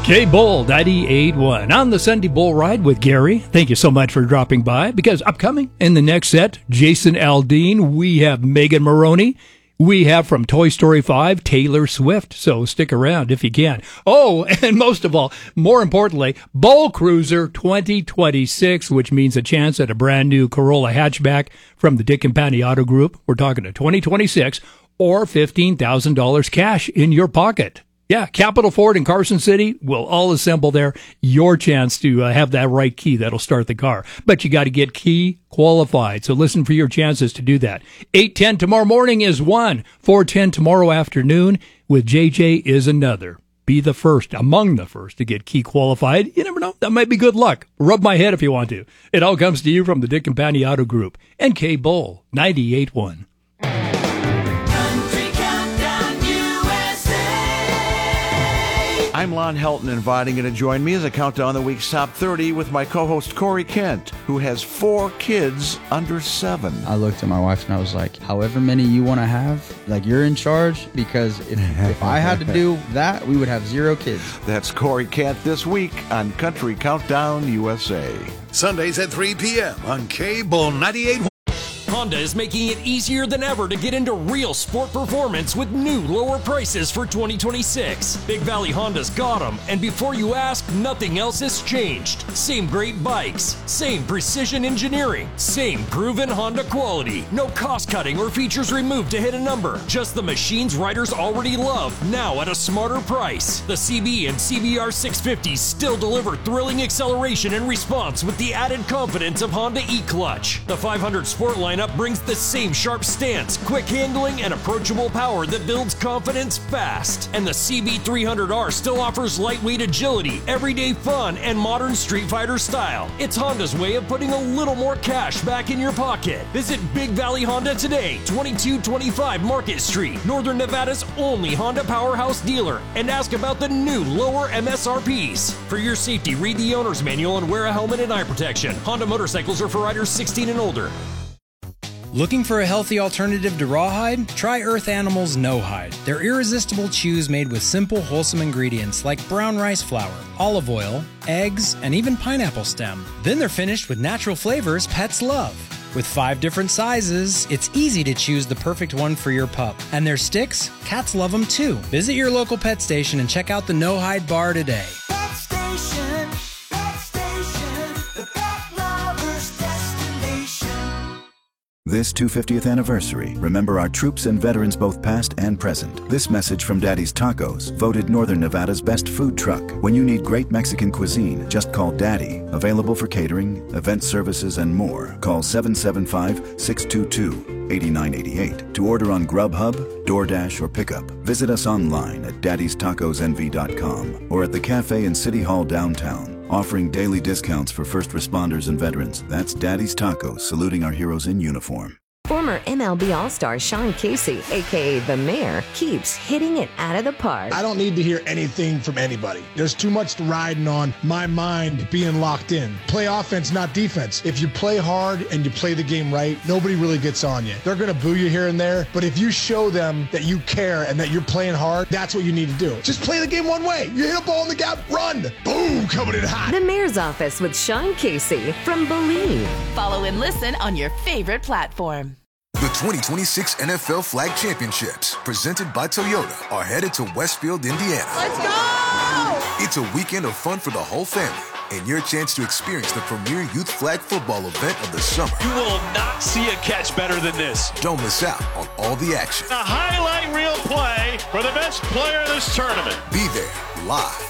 K-Bull 98.1 on the Sunday Bull Ride with Gary. Thank you so much for dropping by, because upcoming in the next set, Jason Aldean, we have Megan Maroney. We have from Toy Story 5, Taylor Swift. So stick around if you can. Oh, and most of all, more importantly, Bull Cruiser 2026, which means a chance at a brand new Corolla hatchback from the Dick and Patty Auto Group. We're talking to 2026 or $15,000 cash in your pocket. Yeah, Capital Ford in Carson City will all assemble there. Your chance to have that right key that'll start the car. But you got to get key qualified. So listen for your chances to do that. 8:10 tomorrow morning is one. 4:10 tomorrow afternoon with JJ is another. Be the first, among the first, to get key qualified. You never know. That might be good luck. Rub my head if you want to. It all comes to you from the Dick and Patty Auto Group and K-Bull 98.1. I'm Lon Helton, inviting you to join me as I count down the week's top 30 with my co-host Corey Kent, who has 4 kids under 7. I looked at my wife and I was like, however many you want to have, like, you're in charge, because if I had to do that, we would have 0 kids. That's Corey Kent this week on Country Countdown USA. Sundays at 3 p.m. on K-Bull 98.1. Honda is making it easier than ever to get into real sport performance with new lower prices for 2026. Big Valley Honda's got them, and before you ask, nothing else has changed. Same great bikes, same precision engineering, same proven Honda quality. No cost cutting or features removed to hit a number. Just the machines riders already love, now at a smarter price. The CB and CBR 650s still deliver thrilling acceleration and response with the added confidence of Honda E-Clutch. The 500 Sport lineup brings the same sharp stance, quick handling, and approachable power that builds confidence fast. And the CB300R still offers lightweight agility, everyday fun, and modern Street Fighter style. It's Honda's way of putting a little more cash back in your pocket. Visit Big Valley Honda today, 2225 Market Street, Northern Nevada's only Honda powerhouse dealer, and ask about the new lower MSRPs. For your safety, read the owner's manual and wear a helmet and eye protection. Honda motorcycles are for riders 16 and older. Looking for a healthy alternative to rawhide? Try Earth Animals No Hide. They're irresistible chews made with simple, wholesome ingredients like brown rice flour, olive oil, eggs, and even pineapple stem. Then they're finished with natural flavors pets love. With 5 different sizes, it's easy to choose the perfect one for your pup. And their sticks, cats love them too. Visit your local pet station and check out the No Hide bar today. Pet Station, the pet lover's destination. This 250th anniversary, remember our troops and veterans both past and present. This message from Daddy's Tacos, voted Northern Nevada's best food truck. When you need great Mexican cuisine, just call Daddy. Available for catering, event services, and more. Call 775-622-8988 to order on Grubhub, DoorDash, or pickup. Visit us online at daddystacosnv.com or at the cafe in City Hall downtown. Offering daily discounts for first responders and veterans. That's Daddy's Tacos, saluting our heroes in uniform. Former MLB All-Star Sean Casey, a.k.a. The Mayor, keeps hitting it out of the park. I don't need to hear anything from anybody. There's too much riding on my mind being locked in. Play offense, not defense. If you play hard and you play the game right, nobody really gets on you. They're going to boo you here and there, but if you show them that you care and that you're playing hard, that's what you need to do. Just play the game one way. You hit a ball in the gap, run. Boom, coming in hot. The Mayor's Office with Sean Casey from Believe. Follow and listen on your favorite platform. The 2026 NFL Flag Championships, presented by Toyota, are headed to Westfield, Indiana. Let's go! It's a weekend of fun for the whole family and your chance to experience the premier youth flag football event of the summer. You will not see a catch better than this. Don't miss out on all the action. A highlight reel play for the best player in this tournament. Be there live